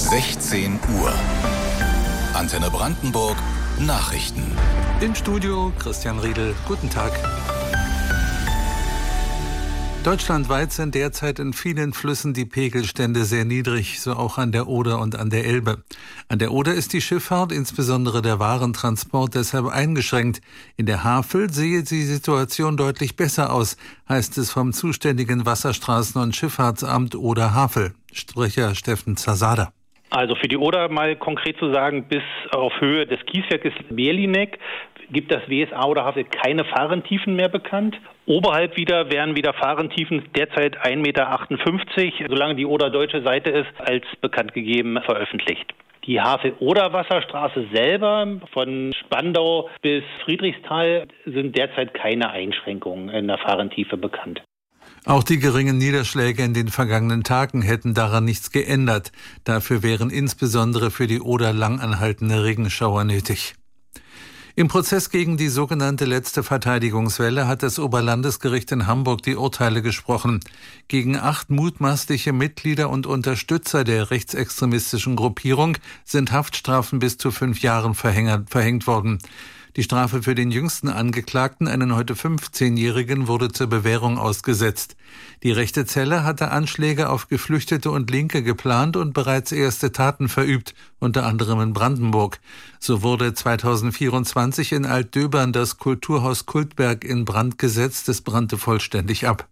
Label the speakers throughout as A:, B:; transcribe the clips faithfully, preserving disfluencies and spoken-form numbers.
A: sechzehn Uhr. Antenne Brandenburg Nachrichten.
B: Im Studio Christian Riedel. Guten Tag. Deutschlandweit sind derzeit in vielen Flüssen die Pegelstände sehr niedrig, so auch an der Oder und an der Elbe. An der Oder ist die Schifffahrt, insbesondere der Warentransport, deshalb eingeschränkt. In der Havel sehe die Situation deutlich besser aus, heißt es vom zuständigen Wasserstraßen- und Schifffahrtsamt Oder-Havel. Sprecher Steffen Zasada.
C: Also für die Oder mal konkret zu sagen, bis auf Höhe des Kieswerkes Berlineck gibt das W S A Oder-Havel keine Fahrentiefen mehr bekannt. Oberhalb wieder wären wieder Fahrentiefen derzeit ein Meter achtundfünfzig, solange die Oder-deutsche Seite ist, als bekannt gegeben veröffentlicht. Die Havel-Oder-Wasserstraße selber von Spandau bis Friedrichsthal sind derzeit keine Einschränkungen in der Fahrentiefe bekannt.
B: Auch die geringen Niederschläge in den vergangenen Tagen hätten daran nichts geändert. Dafür wären insbesondere für die Oder langanhaltende Regenschauer nötig. Im Prozess gegen die sogenannte letzte Verteidigungswelle hat das Oberlandesgericht in Hamburg die Urteile gesprochen. Gegen acht mutmaßliche Mitglieder und Unterstützer der rechtsextremistischen Gruppierung sind Haftstrafen bis zu fünf Jahren verhängt worden. Die Strafe für den jüngsten Angeklagten, einen heute fünfzehnjährigen, wurde zur Bewährung ausgesetzt. Die rechte Zelle hatte Anschläge auf Geflüchtete und Linke geplant und bereits erste Taten verübt, unter anderem in Brandenburg. So wurde zweitausendvierundzwanzig in Altdöbern das Kulturhaus Kultberg in Brand gesetzt, es brannte vollständig ab.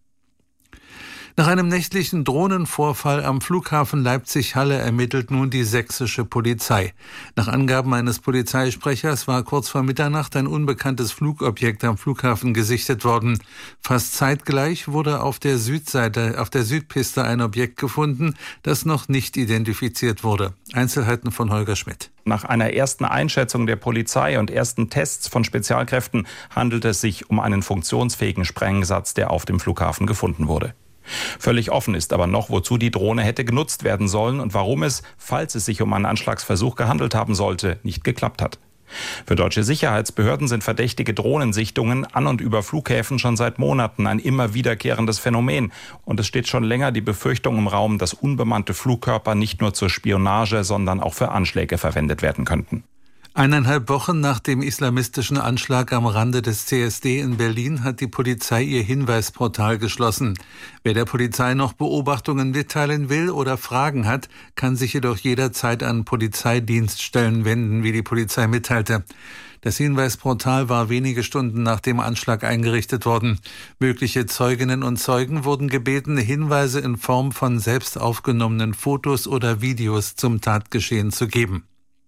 B: Nach einem nächtlichen Drohnenvorfall am Flughafen Leipzig-Halle ermittelt nun die sächsische Polizei. Nach Angaben eines Polizeisprechers war kurz vor Mitternacht ein unbekanntes Flugobjekt am Flughafen gesichtet worden. Fast zeitgleich wurde auf der Südseite, auf der Südpiste ein Objekt gefunden, das noch nicht identifiziert wurde. Einzelheiten von Holger Schmidt.
D: Nach einer ersten Einschätzung der Polizei und ersten Tests von Spezialkräften handelt es sich um einen funktionsfähigen Sprengsatz, der auf dem Flughafen gefunden wurde. Völlig offen ist aber noch, wozu die Drohne hätte genutzt werden sollen und warum es, falls es sich um einen Anschlagsversuch gehandelt haben sollte, nicht geklappt hat. Für deutsche Sicherheitsbehörden sind verdächtige Drohnensichtungen an und über Flughäfen schon seit Monaten ein immer wiederkehrendes Phänomen. Und es steht schon länger die Befürchtung im Raum, dass unbemannte Flugkörper nicht nur zur Spionage, sondern auch für Anschläge verwendet werden könnten.
B: Eineinhalb Wochen nach dem islamistischen Anschlag am Rande des C S D in Berlin hat die Polizei ihr Hinweisportal geschlossen. Wer der Polizei noch Beobachtungen mitteilen will oder Fragen hat, kann sich jedoch jederzeit an Polizeidienststellen wenden, wie die Polizei mitteilte. Das Hinweisportal war wenige Stunden nach dem Anschlag eingerichtet worden. Mögliche Zeuginnen und Zeugen wurden gebeten, Hinweise in Form von selbst aufgenommenen Fotos oder Videos zum Tatgeschehen zu geben.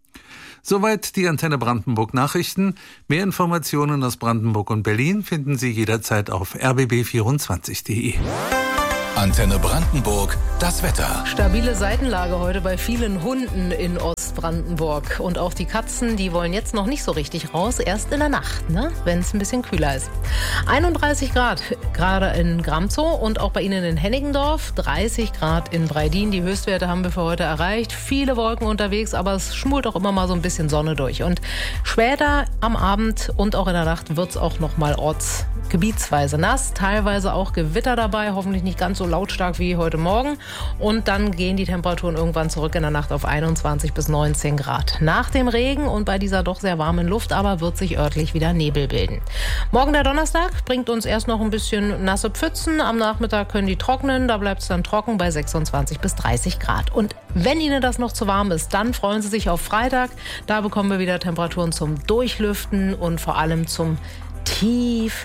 B: Soweit die Antenne Brandenburg Nachrichten. Mehr Informationen aus Brandenburg und Berlin finden Sie jederzeit auf r b b vierundzwanzig punkt d e.
A: Antenne Brandenburg, das Wetter.
E: Stabile Seitenlage heute bei vielen Hunden in Ostbrandenburg. Und auch die Katzen, die wollen jetzt noch nicht so richtig raus, erst in der Nacht, ne? Wenn es ein bisschen kühler ist. einunddreißig Grad gerade in Gramzow und auch bei Ihnen in Hennigendorf. dreißig Grad in Breidin. Die Höchstwerte haben wir für heute erreicht. Viele Wolken unterwegs, aber es schmult auch immer mal so ein bisschen Sonne durch. Und später am Abend und auch in der Nacht wird es auch noch mal ortsgebietsweise nass. Teilweise auch Gewitter dabei, hoffentlich nicht ganz so lautstark wie heute Morgen. Und dann gehen die Temperaturen irgendwann zurück in der Nacht auf einundzwanzig bis neunzehn Grad. Nach dem Regen und bei dieser doch sehr warmen Luft aber wird sich örtlich wieder Nebel bilden. Morgen der Donnerstag bringt uns erst noch ein bisschen nasse Pfützen. Am Nachmittag können die trocknen. Da bleibt es dann trocken bei sechsundzwanzig bis dreißig Grad. Und wenn Ihnen das noch zu warm ist, dann freuen Sie sich auf Freitag. Da bekommen wir wieder Temperaturen zum Durchlüften und vor allem zum tief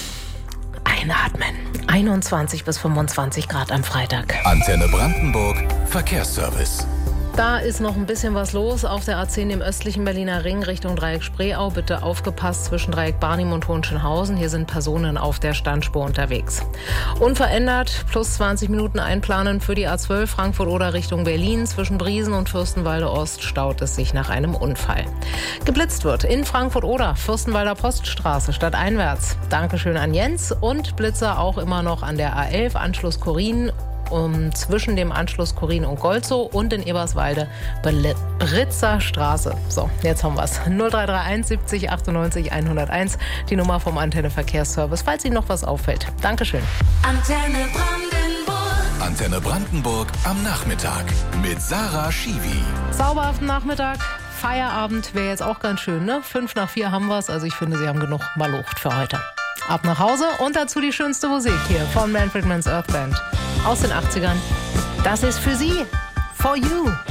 E: einatmen. einundzwanzig bis fünfundzwanzig Grad am Freitag.
A: Antenne Brandenburg Verkehrsservice.
E: Da ist noch ein bisschen was los auf der A zehn im östlichen Berliner Ring Richtung Dreieck Spreeau. Bitte aufgepasst zwischen Dreieck Barnim und Hohenschönhausen. Hier sind Personen auf der Standspur unterwegs. Unverändert plus zwanzig Minuten einplanen für die A zwölf Frankfurt-Oder Richtung Berlin. Zwischen Briesen und Fürstenwalde Ost staut es sich nach einem Unfall. Geblitzt wird in Frankfurt-Oder, Fürstenwalder Poststraße stadteinwärts. Dankeschön an Jens und Blitzer auch immer noch an der A elf Anschluss Korin. Um, zwischen dem Anschluss Korin und Golzow und in Eberswalde Britzer Straße. So, jetzt haben wir es. null drei drei eins siebzig achtundneunzig hunderteins, die Nummer vom Antenne Verkehrsservice, falls Ihnen noch was auffällt. Dankeschön.
F: Antenne Brandenburg.
A: Antenne Brandenburg am Nachmittag mit Sarah Schiwi.
E: Zauberhaften Nachmittag. Feierabend wäre jetzt auch ganz schön, ne? Fünf nach vier haben wir es. Also ich finde, Sie haben genug Malocht für heute. Ab nach Hause und dazu die schönste Musik hier von Manfred Mann's Earth Band aus den achtzigern. Das ist für Sie. For You.